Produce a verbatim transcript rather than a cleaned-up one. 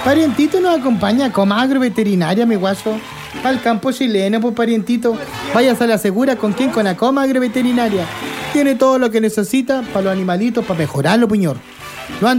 Parientito nos acompaña como agroveterinaria, mi guaso. Al campo chileno, pues parientito. Váyase a la segura con quién, con Acoma Agroveterinaria. Tiene todo lo que necesita para los animalitos, para mejorarlo, puñor. No ande